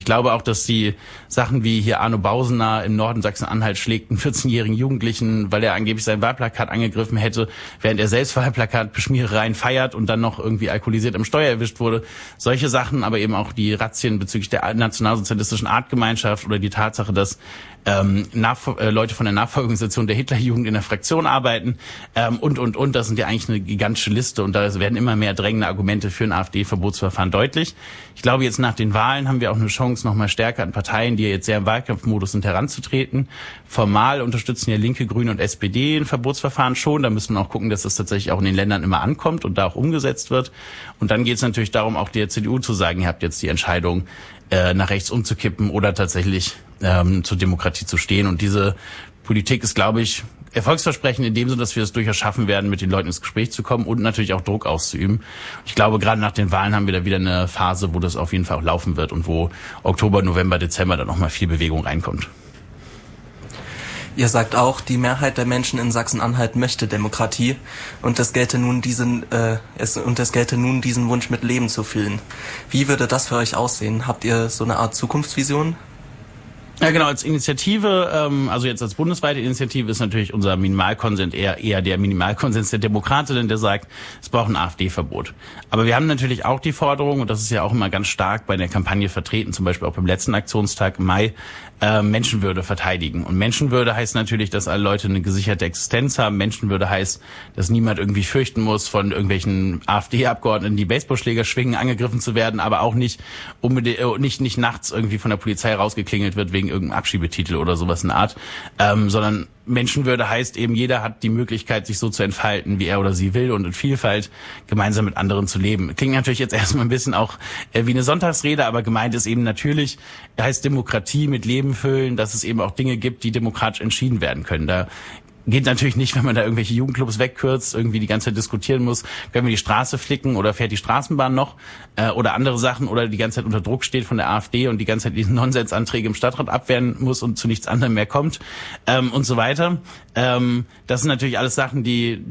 glaube auch, dass die Sachen wie hier Arno Bausener im Norden Sachsen-Anhalt schlägt einen 14-jährigen Jugendlichen, weil er angeblich sein Wahlplakat angegriffen hätte, während er selbst Wahlplakatbeschmierereien feiert und dann noch irgendwie alkoholisiert am Steuer erwischt wurde. Solche Sachen, aber eben auch die Razzien bezüglich der nationalsozialistischen Artgemeinschaft oder die Tatsache, dass Leute von der Nachfolgeorganisation der Hitlerjugend in der Fraktion arbeiten und. Das sind ja eigentlich eine gigantische Liste und da werden immer mehr drängende Argumente für ein AfD-Verbotsverfahren deutlich. Ich glaube, jetzt nach den Wahlen haben wir auch eine Chance, noch mal stärker an Parteien, die jetzt sehr im Wahlkampfmodus sind, heranzutreten. Formal unterstützen ja Linke, Grüne und SPD ein Verbotsverfahren schon. Da müssen wir auch gucken, dass das tatsächlich auch in den Ländern immer ankommt und da auch umgesetzt wird. Und dann geht es natürlich darum, auch der CDU zu sagen, ihr habt jetzt die Entscheidung, nach rechts umzukippen oder tatsächlich zur Demokratie zu stehen. Und diese Politik ist, glaube ich, erfolgsversprechend in dem Sinne, dass wir es durchaus schaffen werden, mit den Leuten ins Gespräch zu kommen und natürlich auch Druck auszuüben. Ich glaube, gerade nach den Wahlen haben wir da wieder eine Phase, wo das auf jeden Fall auch laufen wird und wo Oktober, November, Dezember dann nochmal viel Bewegung reinkommt. Ihr sagt auch, die Mehrheit der Menschen in Sachsen-Anhalt möchte Demokratie und es gelte nun diesen Wunsch mit Leben zu füllen. Wie würde das für euch aussehen? Habt ihr so eine Art Zukunftsvision? Ja, genau, als Initiative, also jetzt als bundesweite Initiative ist natürlich unser Minimalkonsens eher der Minimalkonsens der Demokratinnen, der sagt, es braucht ein AfD-Verbot. Aber wir haben natürlich auch die Forderung, und das ist ja auch immer ganz stark bei der Kampagne vertreten, zum Beispiel auch beim letzten Aktionstag im Mai, Menschenwürde verteidigen. Und Menschenwürde heißt natürlich, dass alle Leute eine gesicherte Existenz haben. Menschenwürde heißt, dass niemand irgendwie fürchten muss, von irgendwelchen AfD-Abgeordneten, die Baseballschläger schwingen, angegriffen zu werden, aber auch nicht nicht nachts irgendwie von der Polizei rausgeklingelt wird wegen irgendeinem Abschiebetitel oder sowas in der Art, sondern Menschenwürde heißt eben, jeder hat die Möglichkeit, sich so zu entfalten, wie er oder sie will und in Vielfalt gemeinsam mit anderen zu leben. Klingt natürlich jetzt erstmal ein bisschen auch wie eine Sonntagsrede, aber gemeint ist eben natürlich, heißt Demokratie mit Leben füllen, dass es eben auch Dinge gibt, die demokratisch entschieden werden können. Da geht natürlich nicht, wenn man da irgendwelche Jugendclubs wegkürzt, irgendwie die ganze Zeit diskutieren muss, können wir die Straße flicken oder fährt die Straßenbahn noch oder andere Sachen oder die ganze Zeit unter Druck steht von der AfD und die ganze Zeit diese Nonsensanträge im Stadtrat abwehren muss und zu nichts anderem mehr kommt und so weiter. Das sind natürlich alles Sachen, die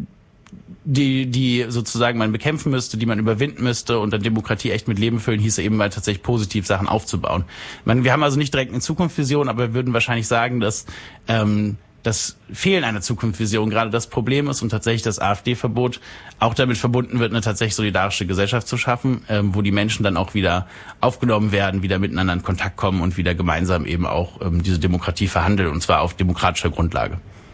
sozusagen man bekämpfen müsste, die man überwinden müsste und dann Demokratie echt mit Leben füllen, hieße eben mal tatsächlich positiv Sachen aufzubauen. Wir haben also nicht direkt eine Zukunftsvision, aber wir würden wahrscheinlich sagen, dass das Fehlen einer Zukunftsvision gerade das Problem ist und tatsächlich das AfD-Verbot auch damit verbunden wird, eine tatsächlich solidarische Gesellschaft zu schaffen, wo die Menschen dann auch wieder aufgenommen werden, wieder miteinander in Kontakt kommen und wieder gemeinsam eben auch diese Demokratie verhandeln und zwar auf demokratischer Grundlage.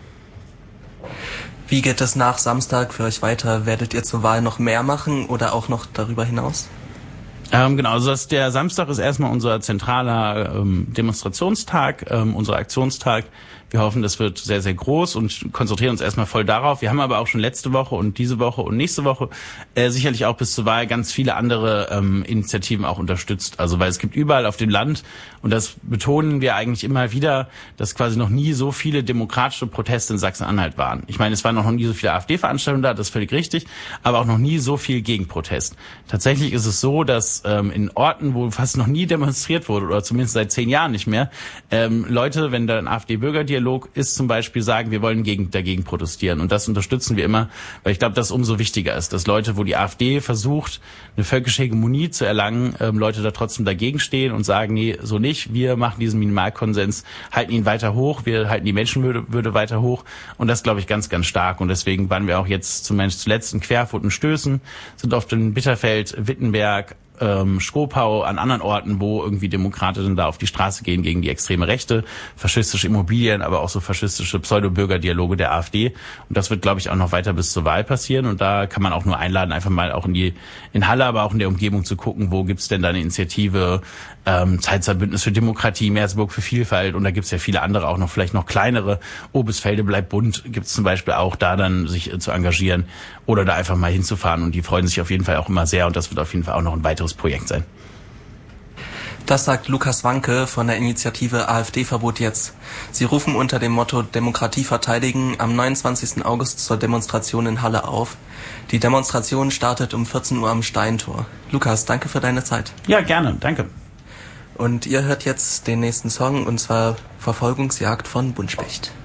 Wie geht es nach Samstag für euch weiter? Werdet ihr zur Wahl noch mehr machen oder auch noch darüber hinaus? Genau, also der Samstag ist erstmal unser zentraler Demonstrationstag, unser Aktionstag. Wir hoffen, das wird sehr, sehr groß und konzentrieren uns erstmal voll darauf. Wir haben aber auch schon letzte Woche und diese Woche und nächste Woche sicherlich auch bis zur Wahl ganz viele andere Initiativen auch unterstützt. Also weil es gibt überall auf dem Land, und das betonen wir eigentlich immer wieder, dass quasi noch nie so viele demokratische Proteste in Sachsen-Anhalt waren. Ich meine, es waren noch nie so viele AfD-Veranstaltungen da, das ist völlig richtig, aber auch noch nie so viel Gegenprotest. Tatsächlich ist es so, dass in Orten, wo fast noch nie demonstriert wurde, oder zumindest seit 10 Jahren nicht mehr, Leute, wenn da ein AfD-Bürgerdialog ist zum Beispiel, sagen, wir wollen dagegen protestieren. Und das unterstützen wir immer, weil ich glaube, dass umso wichtiger ist, dass Leute, wo die AfD versucht, eine völkische Hegemonie zu erlangen, Leute da trotzdem dagegen stehen und sagen, nee, so nicht. Wir machen diesen Minimalkonsens, halten ihn weiter hoch, wir halten die Menschenwürde weiter hoch. Und das glaube ich ganz, ganz stark. Und deswegen waren wir auch jetzt zuletzt in Querfurt und Stößen, sind oft in Bitterfeld, Wittenberg, Schkopau, an anderen Orten, wo irgendwie Demokratinnen da auf die Straße gehen gegen die extreme Rechte, faschistische Immobilien, aber auch so faschistische Pseudo-Bürgerdialoge der AfD. Und das wird, glaube ich, auch noch weiter bis zur Wahl passieren. Und da kann man auch nur einladen, einfach mal auch in Halle, aber auch in der Umgebung zu gucken, wo gibt's denn da eine Initiative, Zeitzeitbündnis für Demokratie, Meersburg für Vielfalt. Und da gibt's ja viele andere auch noch, vielleicht noch kleinere. Oebisfelde bleibt bunt, gibt's zum Beispiel auch, da dann sich zu engagieren oder da einfach mal hinzufahren. Und die freuen sich auf jeden Fall auch immer sehr. Und das wird auf jeden Fall auch noch ein weiteres Projekt sein. Das sagt Lukas Wanke von der Initiative AfD-Verbot jetzt. Sie rufen unter dem Motto Demokratie verteidigen am 29. August zur Demonstration in Halle auf. Die Demonstration startet um 14 Uhr am Steintor. Lukas, danke für deine Zeit. Ja, gerne, danke. Und ihr hört jetzt den nächsten Song, und zwar Verfolgungsjagd von Buntspecht.